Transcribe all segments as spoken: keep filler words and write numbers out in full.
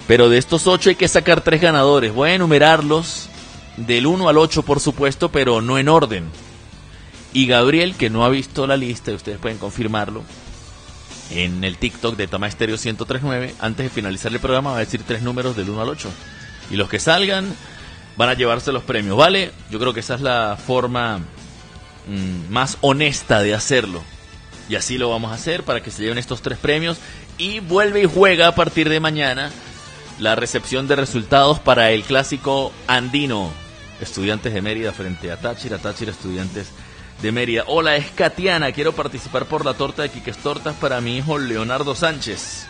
Pero de estos ocho hay que sacar tres ganadores. Voy a enumerarlos del uno al ocho, por supuesto, pero no en orden. Y Gabriel, que no ha visto la lista, y ustedes pueden confirmarlo, en el TikTok de Tama Estéreo ciento tres punto nueve, antes de finalizar el programa va a decir tres números del uno al ocho. Y los que salgan van a llevarse los premios, ¿vale? Yo creo que esa es la forma mmm, más honesta de hacerlo. Y así lo vamos a hacer para que se lleven estos tres premios. Y vuelve y juega a partir de mañana la recepción de resultados para el clásico andino. Estudiantes de Mérida frente a Táchira, Táchira Estudiantes de Mérida. Hola, es Katiana, quiero participar por la torta de Quiques Tortas para mi hijo Leonardo Sánchez.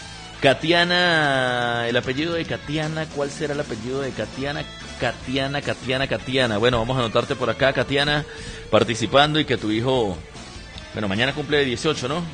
Katiana, el apellido de Katiana, ¿cuál será el apellido de Katiana? Katiana, Katiana, Katiana. Bueno, vamos a anotarte por acá, Katiana, participando, y que tu hijo, bueno, mañana cumple dieciocho, ¿no?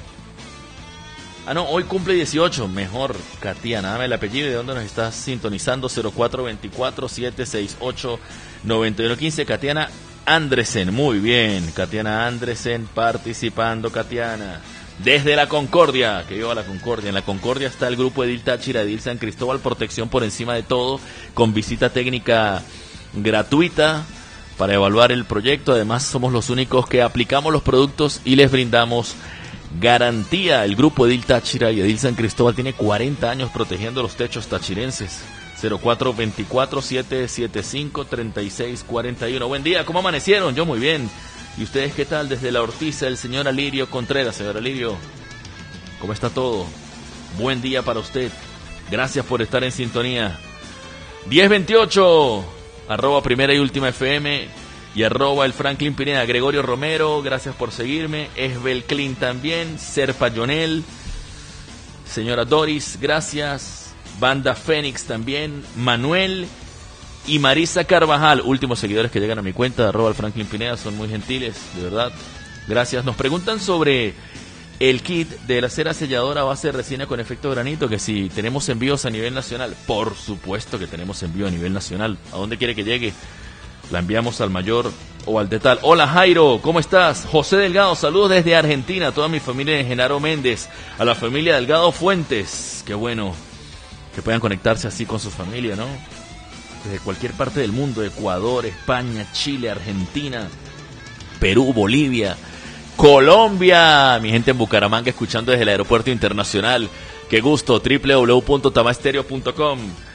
Ah, no, hoy cumple dieciocho, mejor, Katiana, dame el apellido y de dónde nos estás sintonizando. Cero cuatro dos cuatro, siete seis ocho, nueve uno uno cinco, Katiana Andresen, muy bien, Katiana Andresen participando, Katiana, desde la Concordia, que viva la Concordia. En la Concordia está el grupo Edil Táchira, Edil San Cristóbal, protección por encima de todo, con visita técnica gratuita para evaluar el proyecto. Además somos los únicos que aplicamos los productos y les brindamos garantía. El grupo Edil Táchira y Edil San Cristóbal tiene cuarenta años protegiendo los techos tachirenses. Cero cuatro dos cuatro, siete siete cinco, tres seis cuatro uno. Buen día, ¿cómo amanecieron? Yo muy bien. ¿Y ustedes qué tal? Desde La Ortiza, el señor Alirio Contreras. Señor Alirio, ¿cómo está todo? Buen día para usted. Gracias por estar en sintonía. diez veintiocho, arroba Primera y Última F M y arroba el Franklin Pineda. Gregorio Romero, gracias por seguirme. Esbel Clean también. Serpa Jonel. Señora Doris, gracias. Banda Fénix también. Manuel y Marisa Carvajal, últimos seguidores que llegan a mi cuenta, arroba el Franklin Pineda, son muy gentiles, de verdad. Gracias. Nos preguntan sobre el kit de la cera selladora a base de resina con efecto granito, que si tenemos envíos a nivel nacional. Por supuesto que tenemos envío a nivel nacional. ¿A dónde quiere que llegue? La enviamos al mayor o al detal. Hola Jairo, ¿cómo estás? José Delgado, saludos desde Argentina, a toda mi familia de Genaro Méndez, a la familia Delgado Fuentes. Qué bueno que puedan conectarse así con su familia, ¿no? Desde cualquier parte del mundo, Ecuador, España, Chile, Argentina, Perú, Bolivia, Colombia, mi gente en Bucaramanga escuchando desde el aeropuerto internacional. Qué gusto, doble u doble u doble u punto tamastereo punto com.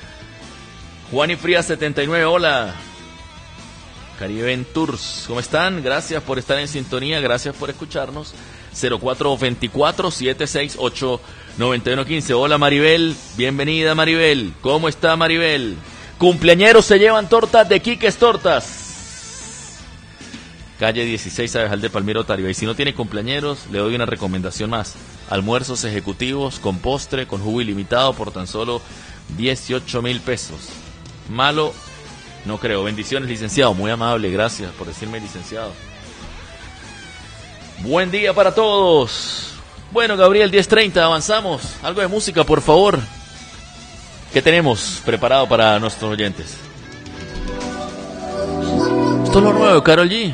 Juan y Frías setenta y nueve, hola. Cariben Tours, ¿cómo están? Gracias por estar en sintonía, gracias por escucharnos. Cero cuatro dos cuatro, siete seis ocho, nueve uno uno cinco. Hola Maribel, bienvenida Maribel. ¿Cómo está Maribel? Cumpleañeros se llevan tortas de Quiques Tortas. Calle dieciséis, Abejal de Palmiro, Taribá. Y si no tiene cumpleañeros, le doy una recomendación más. Almuerzos ejecutivos con postre, con jugo ilimitado por tan solo dieciocho mil pesos. Malo, no creo. Bendiciones, licenciado. Muy amable, gracias por decirme licenciado. Buen día para todos. Bueno, Gabriel, diez treinta, avanzamos. Algo de música, por favor. ¿Qué tenemos preparado para nuestros oyentes? Esto es lo nuevo, Karol G.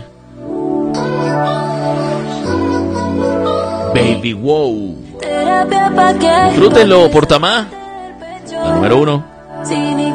Baby Wow. Disfrútenlo por Tamá, la número uno.